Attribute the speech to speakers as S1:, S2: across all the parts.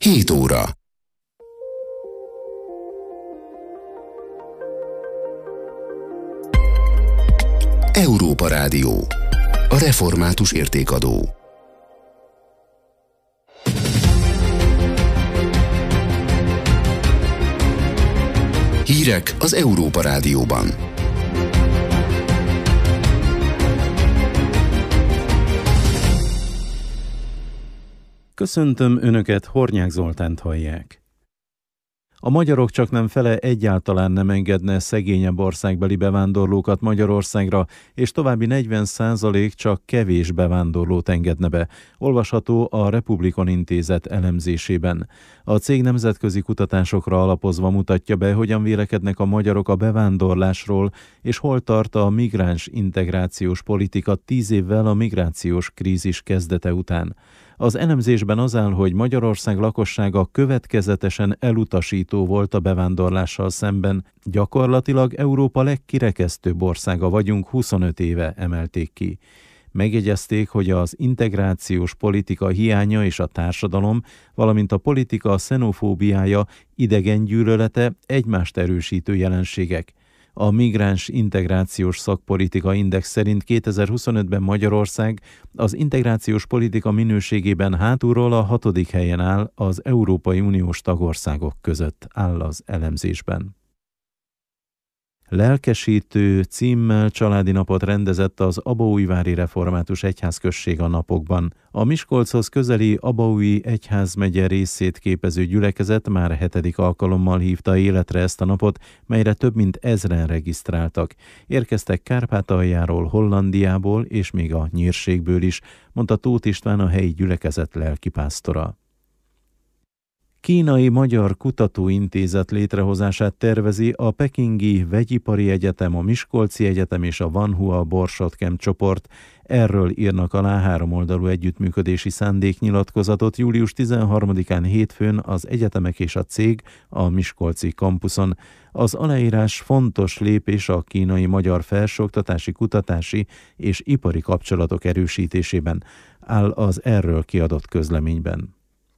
S1: 7 óra. Európa Rádió. A református értékadó. Hírek az Európa Rádióban.
S2: Köszöntöm Önöket, Hornyák Zoltánt hallják. A magyarok csaknem fele egyáltalán nem engedne szegényebb országbeli bevándorlókat Magyarországra, és további 40% csak kevés bevándorlót engedne be. Olvasható a Republikon Intézet elemzésében. A cég nemzetközi kutatásokra alapozva mutatja be, hogyan vélekednek a magyarok a bevándorlásról, és hol tart a migráns integrációs politika 10 évvel a migrációs krízis kezdete után. Az elemzésben az áll, hogy Magyarország lakossága következetesen elutasító volt a bevándorlással szemben. Gyakorlatilag Európa legkirekesztőbb országa vagyunk, 25 éve emelték ki. Megjegyezték, hogy az integrációs politika hiánya és a társadalom, valamint a politika xenofóbiája, idegengyűlölete egymást erősítő jelenségek. A Migráns Integrációs Szakpolitika Index szerint 2025-ben Magyarország az integrációs politika minőségében hátulról a 6. helyen áll az Európai Uniós tagországok között, áll az elemzésben. Lelkesítő címmel családi napot rendezett az Abaújvári Református Egyházközség a napokban. A Miskolchoz közeli Abaúji egyházmegye részét képező gyülekezet már 7. alkalommal hívta életre ezt a napot, melyre több mint 1000-en regisztráltak. Érkeztek Kárpátaljáról, Hollandiából és még a Nyírségből is, mondta Tóth István, a helyi gyülekezet lelkipásztora. Kínai Magyar Kutatóintézet létrehozását tervezi a Pekingi Vegyipari Egyetem, a Miskolci Egyetem és a Vanhua Borsod csoport. Erről írnak alá 3 oldalú együttműködési szándéknyilatkozatot július 13-án hétfőn az egyetemek és a cég a miskolci kampuszon. Az aláírás fontos lépés a kínai-magyar felsőoktatási, kutatási és ipari kapcsolatok erősítésében, áll az erről kiadott közleményben.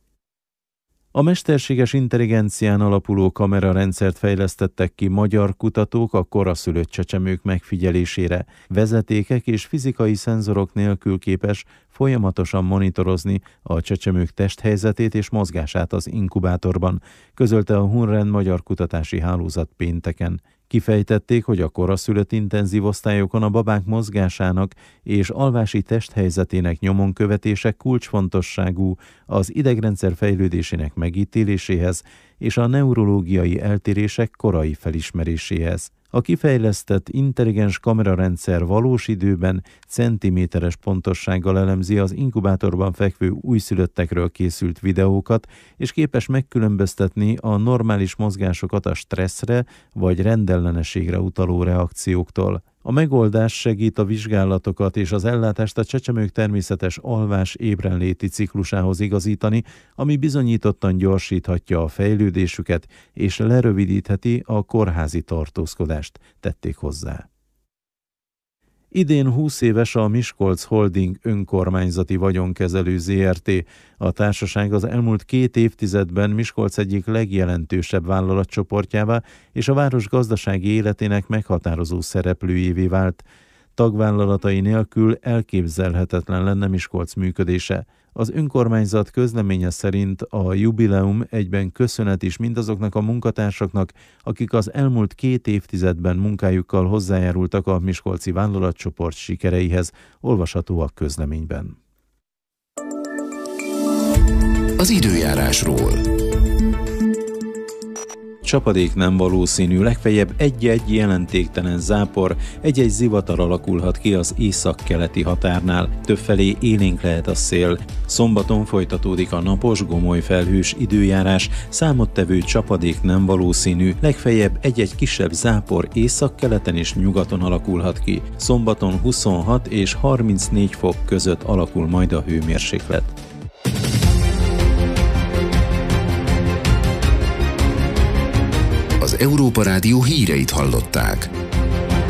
S2: A mesterséges intelligencián alapuló kamerarendszert fejlesztettek ki magyar kutatók a koraszülött csecsemők megfigyelésére. Vezetékek és fizikai szenzorok nélkül képes folyamatosan monitorozni a csecsemők testhelyzetét és mozgását az inkubátorban, közölte a Hunren Magyar Kutatási Hálózat pénteken. Kifejtették, hogy a koraszülött intenzív osztályokon a babák mozgásának és alvási testhelyzetének nyomon követése kulcsfontosságú az idegrendszer fejlődésének megítéléséhez és a neurológiai eltérések korai felismeréséhez. A kifejlesztett intelligens kamerarendszer valós időben centiméteres pontossággal elemzi az inkubátorban fekvő újszülöttekről készült videókat, és képes megkülönböztetni a normális mozgásokat a stresszre vagy rendellenességre utaló reakcióktól. A megoldás segít a vizsgálatokat és az ellátást a csecsemők természetes alvás-ébrenléti ciklusához igazítani, ami bizonyítottan gyorsíthatja a fejlődésüket és lerövidítheti a kórházi tartózkodást, tették hozzá. Idén 20 éves a Miskolc Holding önkormányzati vagyonkezelő ZRT. A társaság az elmúlt 2 évtizedben Miskolc egyik legjelentősebb vállalatcsoportjává és a város gazdasági életének meghatározó szereplőjévé vált. Tagvállalatai nélkül elképzelhetetlen lenne Miskolc működése. Az önkormányzat közleménye szerint a jubileum egyben köszönet is mindazoknak a munkatársaknak, akik az elmúlt 2 évtizedben munkájukkal hozzájárultak a miskolci vállalatcsoport sikereihez, olvasható a közleményben.
S1: Az időjárásról.
S2: Csapadék nem valószínű, legfeljebb egy-egy jelentéktelen zápor, egy-egy zivatar alakulhat ki az északkeleti határnál, többfelé élénk lehet a szél. Szombaton folytatódik a napos, gomoly felhős időjárás, számottevő csapadék nem valószínű, legfeljebb egy-egy kisebb zápor északkeleten és nyugaton alakulhat ki. Szombaton 26 és 34 fok között alakul majd a hőmérséklet.
S1: Az Európa Rádió híreit hallották.